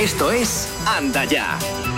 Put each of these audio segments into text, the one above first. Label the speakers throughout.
Speaker 1: Esto es Anda Ya.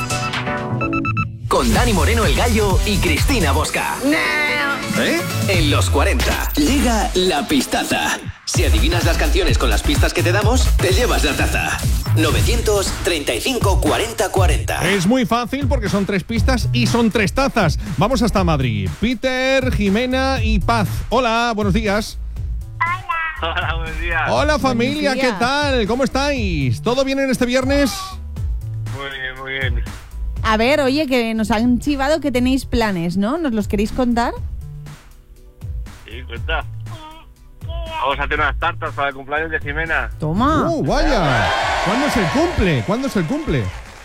Speaker 1: Con Dani Moreno el Gallo y Cristina Bosca. En los 40 llega la pistaza. Si adivinas las canciones con las pistas que te damos, te llevas la taza. 935 40 40.
Speaker 2: Es muy fácil porque son 3 pistas y son 3 tazas. Vamos hasta Madrid. Peter, Jimena y Paz. Hola, buenos días.
Speaker 3: Hola, buenos días.
Speaker 2: Hola familia, ¿qué tal? ¿Cómo estáis? ¿Todo bien en este viernes?
Speaker 3: Muy bien, muy bien.
Speaker 4: A ver, oye, que nos han chivado que tenéis planes, ¿no? ¿Nos los queréis contar?
Speaker 3: Sí, cuenta. Vamos a hacer unas tartas para el cumpleaños de Jimena.
Speaker 4: Toma.
Speaker 2: Vaya. ¿Cuándo es el cumple? ¿Cuándo es el cumple?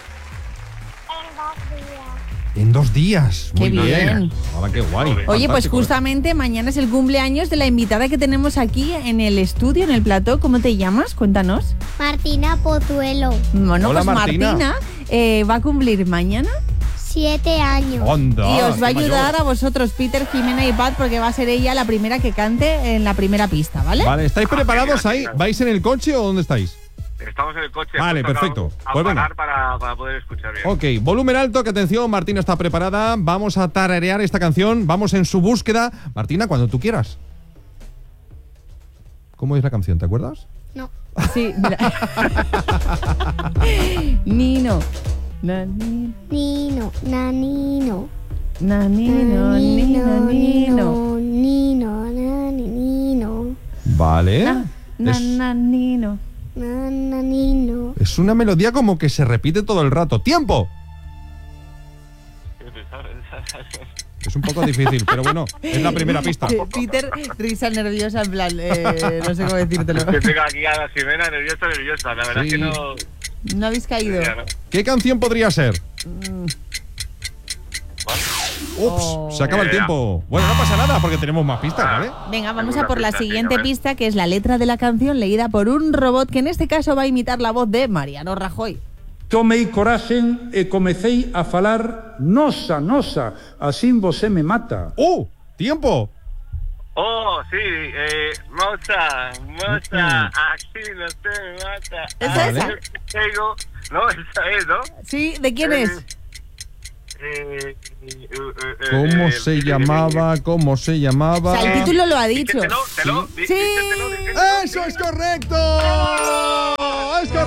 Speaker 2: En 2 días.
Speaker 4: Qué
Speaker 2: Muy
Speaker 4: bien.
Speaker 2: Ahora qué guay.
Speaker 4: Oye, pues
Speaker 2: Fantástico.
Speaker 4: justamente mañana es el cumpleaños de la invitada que tenemos aquí en el estudio, en el plató. ¿Cómo te llamas? Cuéntanos.
Speaker 5: Martina Pozuelo,
Speaker 4: Bueno,
Speaker 2: Hola,
Speaker 4: pues
Speaker 2: Martina.
Speaker 4: va a cumplir mañana
Speaker 5: 7 años.
Speaker 2: Onda,
Speaker 4: y os va a
Speaker 2: qué
Speaker 4: ayudar
Speaker 2: mayor.
Speaker 4: a vosotros, Peter, Jimena y Pat, porque va a ser ella la primera que cante en la primera pista, ¿vale?
Speaker 2: Vale, ¿estáis preparados
Speaker 3: genial,
Speaker 2: ahí?
Speaker 3: genial.
Speaker 2: ¿Vais en el coche o dónde estáis?
Speaker 3: Estamos en el coche.
Speaker 2: Vale,
Speaker 3: hemos
Speaker 2: perfecto.
Speaker 3: tocado
Speaker 2: Pues venga.
Speaker 3: parar para poder escuchar bien.
Speaker 2: Ok, volumen alto, que atención, Martina está preparada. Vamos a tararear esta canción. Vamos en su búsqueda. Martina, cuando tú quieras. ¿Cómo es la canción? ¿Te acuerdas?
Speaker 5: No.
Speaker 4: Sí, mira. Nino. Nino.
Speaker 5: Nino, nanino.
Speaker 4: Nino, Nino, Nino.
Speaker 5: Nino, nino.
Speaker 2: Vale.
Speaker 4: Nino.
Speaker 5: Nanino.
Speaker 2: Es una melodía como que se repite todo el rato. ¡Tiempo! Es un poco difícil, pero bueno, es la primera pista.
Speaker 4: Peter, risa nerviosa, en plan, no sé cómo decírtelo.
Speaker 3: Que tengo aquí a la Jimena nerviosa. La verdad
Speaker 2: Sí.
Speaker 3: es que no...
Speaker 4: No habéis caído.
Speaker 3: Ya, ¿no?
Speaker 2: ¿Qué canción podría ser? Ups, se acaba el tiempo. Bueno, no pasa nada porque tenemos más pistas, ¿vale?
Speaker 4: Venga, vamos
Speaker 3: Alguna
Speaker 4: a por la
Speaker 3: pista,
Speaker 4: siguiente
Speaker 3: venga, a ver.
Speaker 4: pista, que es la letra de la canción leída por un robot que en este caso va a imitar la voz de Mariano Rajoy.
Speaker 6: Tomei coraxen e comecei a falar nosa, así você me mata.
Speaker 2: ¡Tiempo!
Speaker 3: Oh, sí, moza, aquí no se mata.
Speaker 4: ¿Es
Speaker 2: Vale.
Speaker 4: esa?
Speaker 3: No, esa es, ¿no?
Speaker 4: Sí, ¿de quién es?
Speaker 2: ¿Cómo se llamaba? ¿Cómo se
Speaker 4: O
Speaker 2: llamaba?
Speaker 4: sea, el título lo ha dicho.
Speaker 3: Dícetelo,
Speaker 4: Sí.
Speaker 2: ¡Eso es correcto! ¡Es correcto!